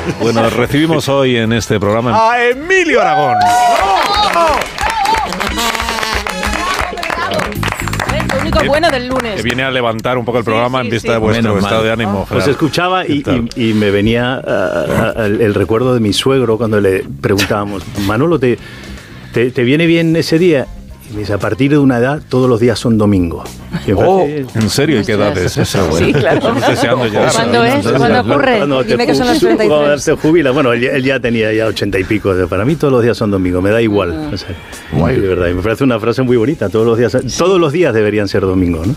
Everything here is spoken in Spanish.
Bueno, recibimos hoy en este programa a Emilio Aragón. Lo único bueno del lunes. Que viene a levantar un poco el programa en vista de vuestro estado de ánimo. Os escuchaba y me venía el recuerdo de mi suegro cuando le preguntábamos, Manolo, ¿te viene bien ese día? Y me dice, a partir de una edad, todos los días son domingo. ¿En serio? ¿Y qué edad es esa? Sí, claro. Estamos deseando ya. ¿Cuándo es? ¿Cuándo ocurre? Dime que son los 33. Cuando se jubila. Bueno, él ya tenía ya 80 y pico. Para mí todos los días son domingo, me da igual. O sea, de verdad, y me parece una frase muy bonita. Todos los días deberían ser domingo, ¿no?